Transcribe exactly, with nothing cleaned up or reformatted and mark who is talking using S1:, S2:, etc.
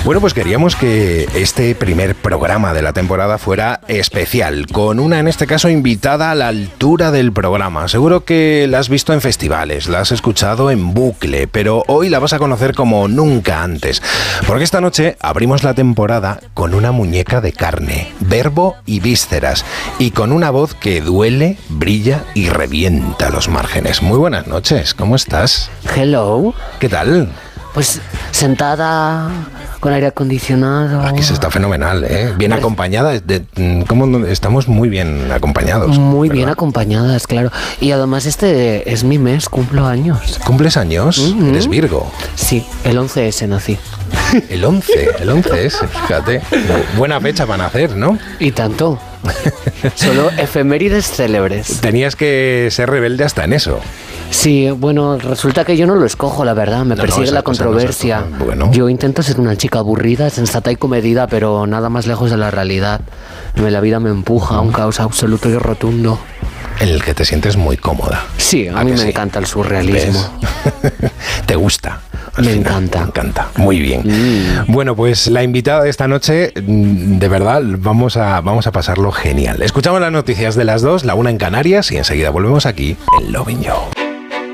S1: Bueno, pues queríamos que este primer programa de la temporada fuera especial, con una, en este caso, invitada a la altura del programa. Seguro que la has visto en festivales, la has escuchado en bucle, pero hoy la vas a conocer como nunca antes, porque esta noche abrimos la temporada con una muñeca de carne, verbo y vísceras, y con una voz que duele, brilla y revienta los márgenes. Muy buenas noches, ¿cómo estás?
S2: Hello.
S1: ¿Qué tal?
S2: Pues sentada, con aire acondicionado.
S1: Aquí se está fenomenal, ¿eh? Bien acompañada. De, ¿cómo? Estamos muy bien acompañados.
S2: Muy
S1: ¿verdad?
S2: bien acompañadas, claro. Y además este es mi mes, cumplo años.
S1: ¿Cumples años? Uh-huh. ¿Eres Virgo?
S2: Sí, el once ese nací.
S1: El once, el once ese, fíjate. Buena fecha para nacer, ¿no?
S2: Y tanto. Solo efemérides célebres.
S1: Tenías que ser rebelde hasta en eso.
S2: Sí, bueno, resulta que yo no lo escojo, la verdad, me no, persigue no, la controversia.
S1: No bueno.
S2: Yo intento ser una chica aburrida, sensata y comedida, pero nada más lejos de la realidad. La vida me empuja a un caos absoluto y rotundo.
S1: En el que te sientes muy cómoda.
S2: Sí, a, ¿A mí me sí? encanta el surrealismo.
S1: ¿Te gusta?
S2: Me final, encanta.
S1: Me encanta. Muy bien. Mm. Bueno, pues la invitada de esta noche, de verdad, vamos a, vamos a pasarlo genial. Escuchamos las noticias de las dos, la una en Canarias, y enseguida volvemos aquí en Lovin' You.